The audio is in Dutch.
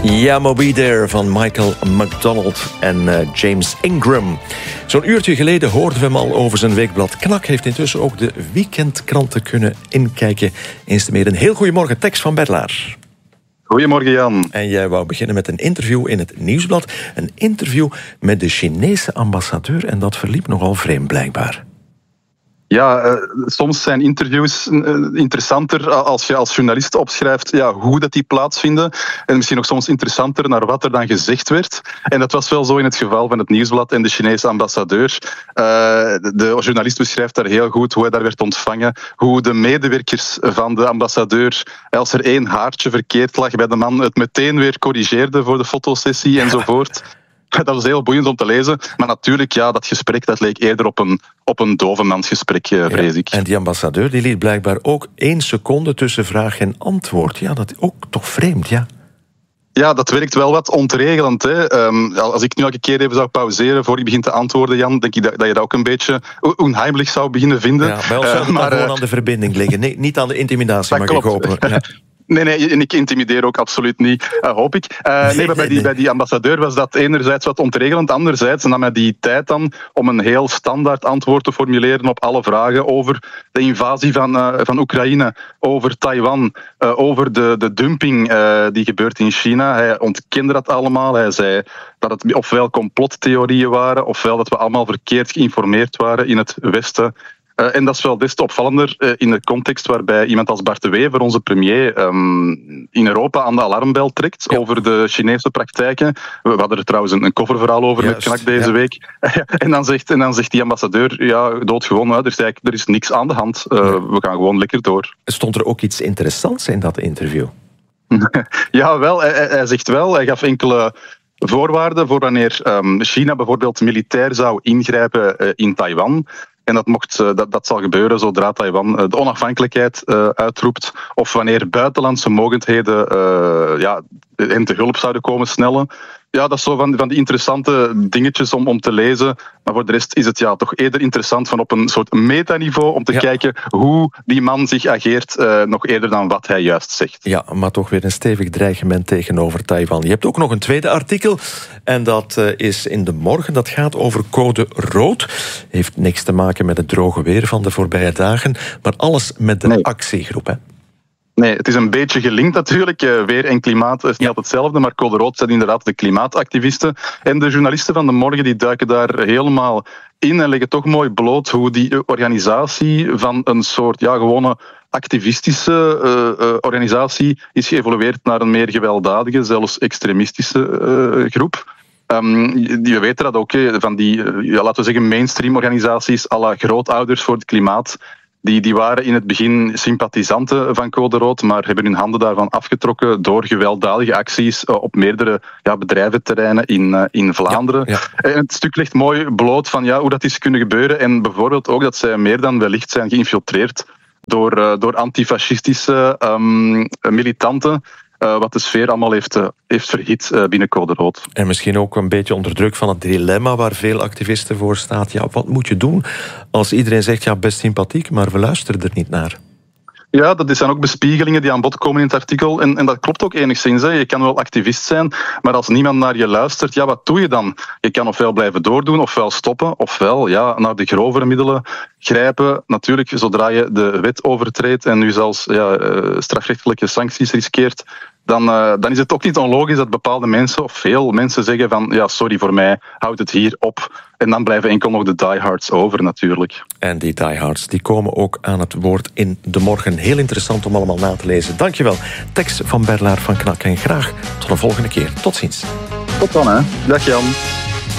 Ja, Moby There van Michael McDonald en James Ingram. Zo'n uurtje geleden hoorden we hem al over zijn weekblad. Knak heeft intussen ook de weekendkranten kunnen inkijken. Eens te meer een heel goeiemorgen, Tex van Bedelaar. Goedemorgen, Jan. En jij wou beginnen met een interview in het Nieuwsblad. Een interview met de Chinese ambassadeur en dat verliep nogal vreemd blijkbaar. Ja, soms zijn interviews interessanter als je als journalist opschrijft hoe dat die plaatsvinden. En misschien ook soms interessanter naar wat er dan gezegd werd. En dat was wel zo in het geval van het Nieuwsblad en de Chinese ambassadeur. De journalist beschrijft daar heel goed hoe hij daar werd ontvangen. Hoe de medewerkers van de ambassadeur, als er 1 haartje verkeerd lag bij de man, het meteen weer corrigeerden voor de fotosessie enzovoort. Dat was heel boeiend om te lezen. Maar natuurlijk, dat gesprek dat leek eerder op een dovenmansgesprek, vrees ik. En die ambassadeur die liet blijkbaar ook 1 seconde tussen vraag en antwoord. Ja, dat is ook toch vreemd, ja. Ja, dat werkt wel wat ontregelend. Hè. Als ik nu elke keer even zou pauzeren voor ik begin te antwoorden, Jan, denk ik dat je dat ook een beetje onheimelijk zou beginnen vinden. Ja, bij ons zou het gewoon aan de verbinding liggen. Nee, niet aan de intimidatie, mag ik hopen. Ja. Nee, en ik intimideer ook absoluut niet, hoop ik. Maar bij die ambassadeur was dat enerzijds wat ontregelend, anderzijds nam hij die tijd dan om een heel standaard antwoord te formuleren op alle vragen over de invasie van Oekraïne, over Taiwan, over de dumping die gebeurt in China. Hij ontkende dat allemaal. Hij zei dat het ofwel complottheorieën waren, ofwel dat we allemaal verkeerd geïnformeerd waren in het Westen. En dat is wel des te opvallender in de context waarbij iemand als Bart de Wever, onze premier, in Europa aan de alarmbel trekt over de Chinese praktijken. We hadden er trouwens een coververhaal over met Knak deze week. En dan zegt die ambassadeur, doodgewoon, er is niks aan de hand. We gaan gewoon lekker door. Stond er ook iets interessants in dat interview? Ja, wel. Hij zegt wel, hij gaf enkele voorwaarden voor wanneer China bijvoorbeeld militair zou ingrijpen in Taiwan. En dat zal gebeuren zodra Taiwan de onafhankelijkheid uitroept. Of wanneer buitenlandse mogendheden hen te hulp zouden komen snellen. Ja, dat is zo van die interessante dingetjes om te lezen. Maar voor de rest is het toch eerder interessant van op een soort metaniveau om te kijken hoe die man zich ageert, nog eerder dan wat hij juist zegt. Ja, maar toch weer een stevig dreigement tegenover Taiwan. Je hebt ook nog een tweede artikel en dat is in De Morgen. Dat gaat over code rood. Heeft niks te maken met het droge weer van de voorbije dagen, maar alles met de actiegroep, hè? Nee, het is een beetje gelinkt natuurlijk. Weer en klimaat is niet altijd hetzelfde, maar code rood zijn inderdaad de klimaatactivisten. En de journalisten van De Morgen die duiken daar helemaal in en leggen toch mooi bloot hoe die organisatie van een soort gewone activistische organisatie is geëvolueerd naar een meer gewelddadige, zelfs extremistische groep. We weten dat ook van die, laten we zeggen, mainstream organisaties à la grootouders voor het klimaat. Die waren in het begin sympathisanten van Code Rood, maar hebben hun handen daarvan afgetrokken door gewelddadige acties op meerdere bedrijventerreinen in Vlaanderen. Ja. En het stuk legt mooi bloot van hoe dat is kunnen gebeuren en bijvoorbeeld ook dat zij meer dan wellicht zijn geïnfiltreerd door antifascistische militanten. Wat de sfeer allemaal heeft verhit binnen Code Rood. En misschien ook een beetje onder druk van het dilemma waar veel activisten voor staan. Ja, wat moet je doen als iedereen zegt, best sympathiek, maar we luisteren er niet naar? Ja, dat zijn ook bespiegelingen die aan bod komen in het artikel. En dat klopt ook enigszins. Hè. Je kan wel activist zijn, maar als niemand naar je luistert, wat doe je dan? Je kan ofwel blijven doordoen, ofwel stoppen, ofwel naar de grovere middelen grijpen. Natuurlijk, zodra je de wet overtreedt en nu zelfs strafrechtelijke sancties riskeert, dan is het ook niet onlogisch dat bepaalde mensen of veel mensen zeggen van sorry, voor mij houdt het hier op. En dan blijven enkel nog de diehards over natuurlijk. En die diehards die komen ook aan het woord in De Morgen. Heel interessant om allemaal na te lezen. Dankjewel, Tex van Bedelaar van Knak. En graag tot een volgende keer. Tot ziens. Tot dan, hè. Dag Jan.